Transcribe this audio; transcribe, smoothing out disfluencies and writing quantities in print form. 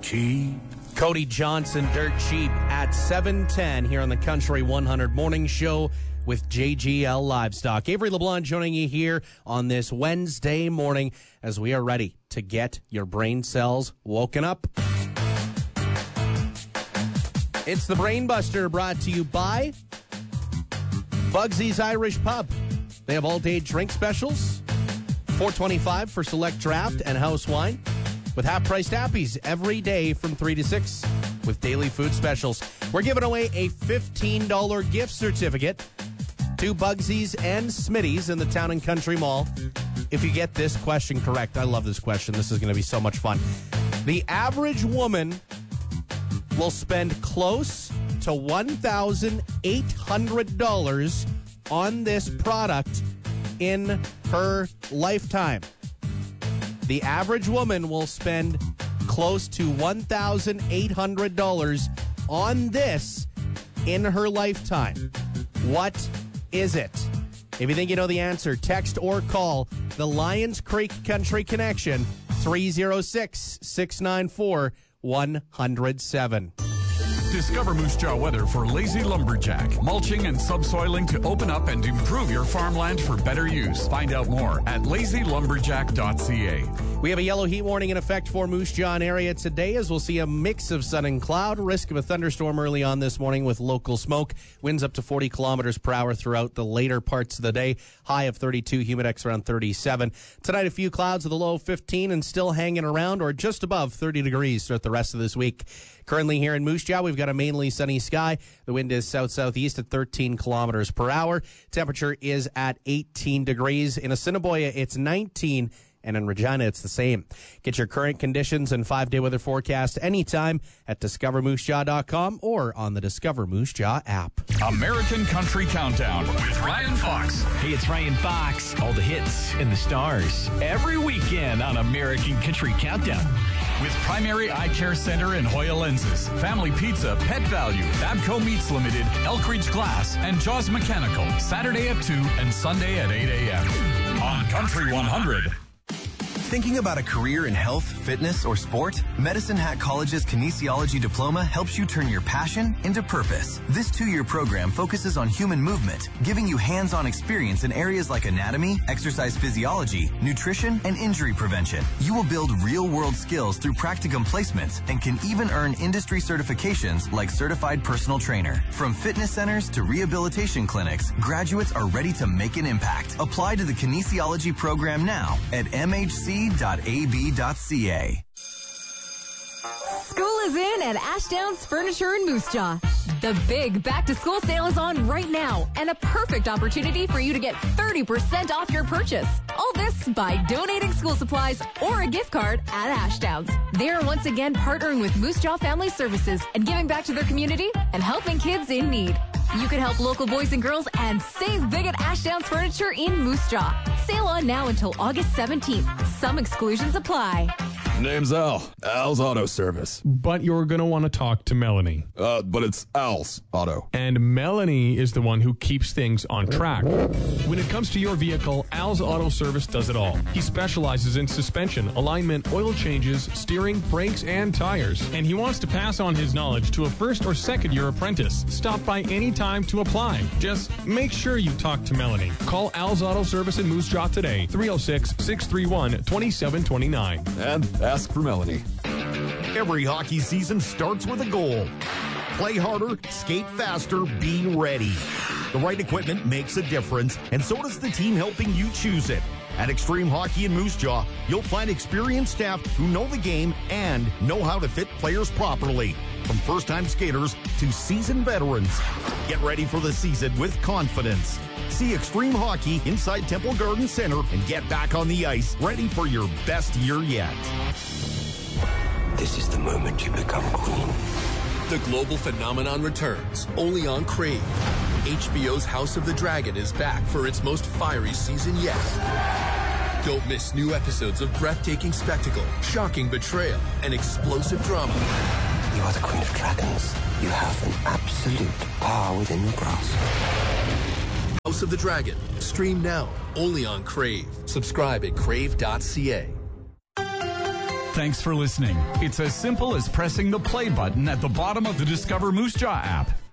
cheap. Cody Johnson, Dirt Cheap at 7:10 here on the Country 100 Morning Show with JGL Livestock. Avery LeBlanc joining you here on this Wednesday morning as we are ready to get your brain cells woken up. It's the Brain Buster, brought to you by Bugsy's Irish Pub. They have all-day drink specials, $4.25 for select draft and house wine, with half-priced appies every day from 3 to 6 with daily food specials. We're giving away a $15 gift certificate to Bugsy's and Smitty's in the Town and Country Mall. If you get this question correct, I love this question. This is going to be so much fun. The average woman will spend close to $1,800 on this product in her lifetime. The average woman will spend close to $1,800 on this in her lifetime. What is it? If you think you know the answer, text or call the Lions Creek Country Connection, 306-694-107. Discover Moose Jaw weather for lazy lumberjack, mulching and subsoiling to open up and improve your farmland for better use. Find out more at lazylumberjack.ca. We have a yellow heat warning in effect for Moose Jaw area today, as we'll see a mix of sun and cloud. Risk of a thunderstorm early on this morning with local smoke. Winds up to 40 kilometers per hour throughout the later parts of the day. High of 32, humidex around 37. Tonight, a few clouds with a low of 15 and still hanging around or just above 30 degrees throughout the rest of this week. Currently here in Moose Jaw, we've got a mainly sunny sky. The wind is south-southeast at 13 kilometers per hour. Temperature is at 18 degrees. In Assiniboia, it's 19. And in Regina, it's the same. Get your current conditions and 5-day weather forecast anytime at discovermoosejaw.com or on the Discover Moose Jaw app. American Country Countdown with Ryan Fox. Hey, it's Ryan Fox. All the hits and the stars every weekend on American Country Countdown. With Primary Eye Care Center in Hoya Lenses, Family Pizza, Pet Value, Babco Meats Limited, Elkridge Glass, and Jaws Mechanical. Saturday at 2 and Sunday at 8 a.m. on Country 100. Thinking about a career in health, fitness, or sport? Medicine Hat College's Kinesiology Diploma helps you turn your passion into purpose. This 2-year program focuses on human movement, giving you hands-on experience in areas like anatomy, exercise physiology, nutrition, and injury prevention. You will build real-world skills through practicum placements and can even earn industry certifications like Certified Personal Trainer. From fitness centers to rehabilitation clinics, graduates are ready to make an impact. Apply to the Kinesiology program now at mhc.ab.ca. School is in at Ashdowns Furniture in Moose Jaw. The big back-to-school sale is on right now, and a perfect opportunity for you to get 30% off your purchase. All this by donating school supplies or a gift card at Ashdowns. They are once again partnering with Moose Jaw Family Services and giving back to their community and helping kids in need. You can help local boys and girls and save big at Ashdowns Furniture in Moose Jaw. Sale on now until August 17th. Some exclusions apply. Name's Al. Al's Auto Service. But you're going to want to talk to Melanie. But it's Al's Auto. And Melanie is the one who keeps things on track. When it comes to your vehicle, Al's Auto Service does it all. He specializes in suspension, alignment, oil changes, steering, brakes, and tires. And he wants to pass on his knowledge to a first or second year apprentice. Stop by any time to apply. Just make sure you talk to Melanie. Call Al's Auto Service in Moose Jaw today, 306-631-2729. And ask for Melanie. Every hockey season starts with a goal. Play harder, skate faster, be ready. The right equipment makes a difference, and so does the team helping you choose it. At Extreme Hockey in Moose Jaw, you'll find experienced staff who know the game and know how to fit players properly. From first-time skaters to seasoned veterans. Get ready for the season with confidence. See Extreme Hockey inside Temple Garden Center and get back on the ice, ready for your best year yet. This is the moment you become queen. The global phenomenon returns, only on Crave. HBO's House of the Dragon is back for its most fiery season yet. Don't miss new episodes of breathtaking spectacle, shocking betrayal, and explosive drama. You are the Queen of Dragons. You have an absolute power within your grasp. House of the Dragon. Stream now, only on Crave. Subscribe at crave.ca. Thanks for listening. It's as simple as pressing the play button at the bottom of the Discover Moose Jaw app.